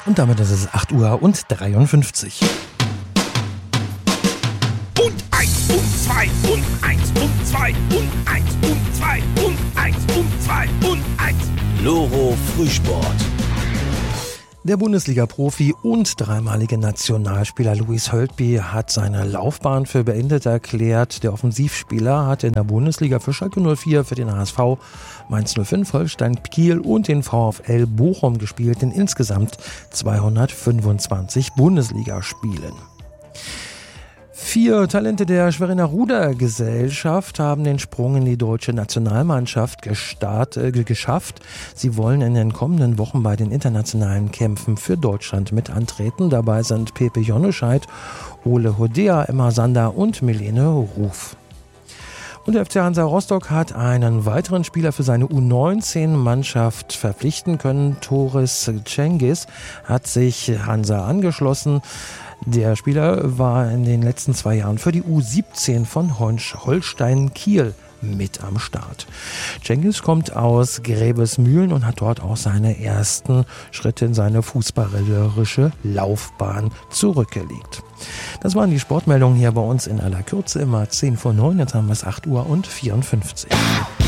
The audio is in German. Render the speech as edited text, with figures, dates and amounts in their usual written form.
Und damit ist es 8:53 Uhr. Und 1 und 2 und 1 und 2 und 1 und 2 und 1 und 2 und 1. Loro Frühsport. Der Bundesliga-Profi und dreimalige Nationalspieler Louis Holtby hat seine Laufbahn für beendet erklärt. Der Offensivspieler hat in der Bundesliga für Schalke 04, für den HSV, Mainz 05, Holstein Kiel und den VfL Bochum gespielt in insgesamt 225 Bundesligaspielen. 4 Talente der Schweriner Rudergesellschaft haben den Sprung in die deutsche Nationalmannschaft geschafft. Sie wollen in den kommenden Wochen bei den internationalen Kämpfen für Deutschland mit antreten. Dabei sind Pepe Jonnescheid, Ole Hodea, Emma Sander und Milene Ruf. Und der FC Hansa Rostock hat einen weiteren Spieler für seine U19-Mannschaft verpflichten können. Toris Cengiz hat sich Hansa angeschlossen. Der Spieler war in den letzten 2 Jahren für die U17 von Holstein Kiel mit am Start. Cengiz kommt aus Gräbesmühlen und hat dort auch seine ersten Schritte in seine fußballerische Laufbahn zurückgelegt. Das waren die Sportmeldungen hier bei uns in aller Kürze, immer 10 vor 9. Jetzt haben wir es 8:54 Uhr.